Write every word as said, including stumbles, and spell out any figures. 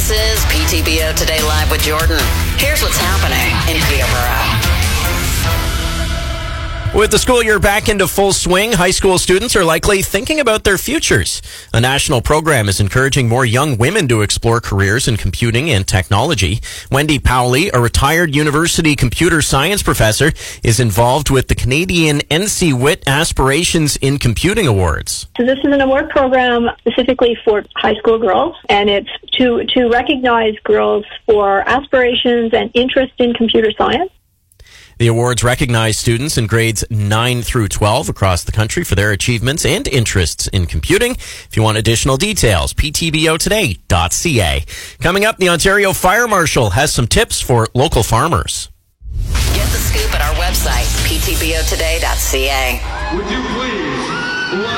This is P T B O Today Live with Jordan. Here's what's happening in Peterborough. With the school year back into full swing, high school students are likely thinking about their futures. A national program is encouraging more young women to explore careers in computing and technology. Wendy Powley, a retired university computer science professor, is involved with the Canadian N C W I T Aspirations in Computing Awards. So this is an award program specifically for high school girls, and it's to, to recognize girls for aspirations and interest in computer science. The awards recognize students in grades nine through twelve across the country for their achievements and interests in computing. If you want additional details, p t b o today dot c a. Coming up, the Ontario Fire Marshal has some tips for local farmers. Get the scoop at our website, p t b o today dot c a. Would you please